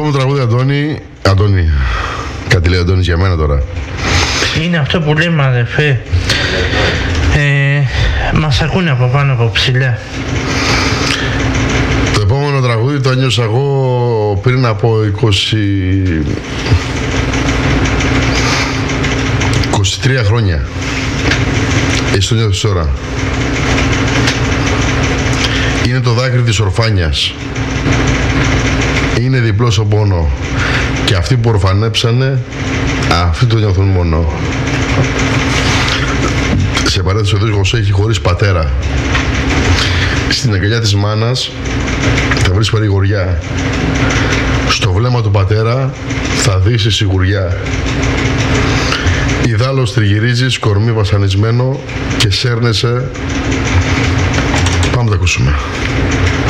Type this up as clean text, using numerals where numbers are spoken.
επόμενο τραγούδι, Αντώνη. Κάτι λέει ο Αντώνης για μένα τώρα. Είναι αυτό που λέμε, αδερφέ. Μας ακούνε από πάνω από ψηλά. Το επόμενο τραγούδι το ένιωσα εγώ πριν από 23 χρόνια. Εσύ το νιώθεις τώρα. Είναι το δάκρυ της ορφάνιας. Είναι διπλό στο πόνο. Και αυτοί που ορφανέψανε, αυτοί το νιώθουν μόνο. Σε παρένθεση, ο Δίσκος έχει χωρίς πατέρα. Στην αγκαλιά της μάνας θα βρεις παρηγοριά. Στο βλέμμα του πατέρα θα δεις σιγουριά. Ιδάλλως τριγυρίζεις κορμί βασανισμένο και σέρνεσαι. Πάμε να τα ακούσουμε.